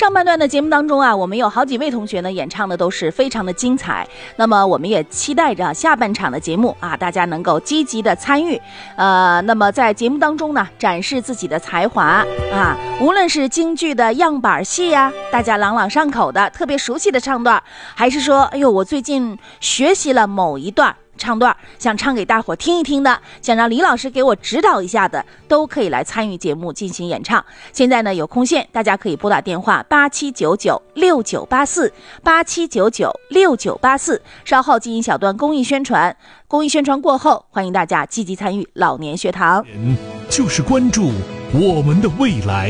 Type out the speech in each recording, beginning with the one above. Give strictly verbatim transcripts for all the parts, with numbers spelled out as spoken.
上半段的节目当中啊，我们有好几位同学呢演唱的都是非常的精彩。那么我们也期待着下半场的节目啊，大家能够积极的参与，呃，那么在节目当中呢展示自己的才华啊，无论是京剧的样板戏呀、啊，大家朗朗上口的特别熟悉的唱段，还是说，哎呦，我最近学习了某一段唱段，想唱给大伙听一听的，想让李老师给我指导一下的，都可以来参与节目进行演唱。现在呢有空线，大家可以拨打电话八七九九六九八四八七九九六九八四，稍后进行小段公益宣传。公益宣传过后，欢迎大家积极参与老年学堂。 就是关注我们的未来。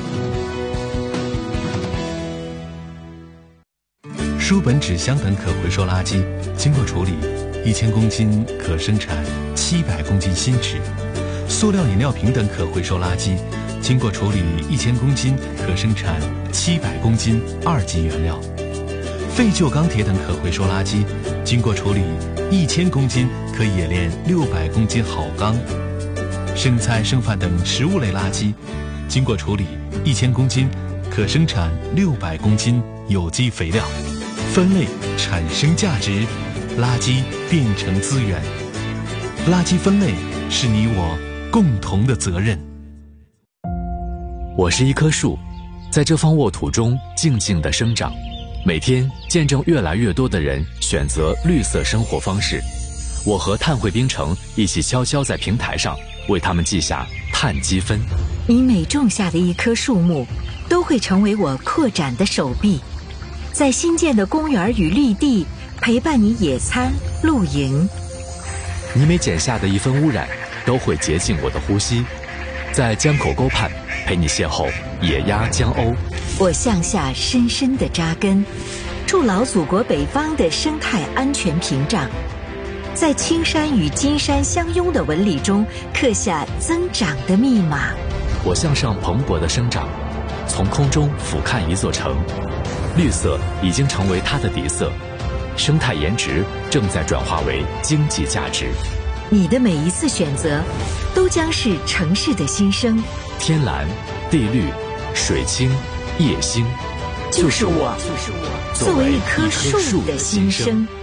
书本、纸箱等可回收垃圾经过处理，一千公斤可生产七百公斤新纸；塑料饮料瓶等可回收垃圾经过处理，一千公斤可生产七百公斤二级原料；废旧钢铁等可回收垃圾经过处理，一千公斤可冶炼六百公斤好钢；剩菜剩饭等食物类垃圾经过处理，一千公斤可生产六百公斤有机肥料。分类产生价值，垃圾变成资源。垃圾分类是你我共同的责任。 我是一棵树，在这方沃土中静静地生长，每天见证越来越多的人选择绿色生活方式。我和碳汇冰城一起悄悄在平台上为他们记下碳积分。 你每种下的一棵树木，都会成为我扩展的手臂，在新建的公园与绿地陪伴你野餐露营。 你每减下的一分污染，都会洁净我的呼吸，在江口沟畔陪你邂逅野鸭江鸥。 我向下深深地扎根，筑牢祖国北方的生态安全屏障，在青山与金山相拥的纹理中刻下增长的密码。 我向上蓬勃地生长，从空中俯瞰一座城，绿色已经成为它的底色，生态颜值正在转化为经济价值。 你的每一次选择，都将是城市的新生。 天蓝、地绿、水清、夜星， 就是我，就是我，作为一棵树的新生。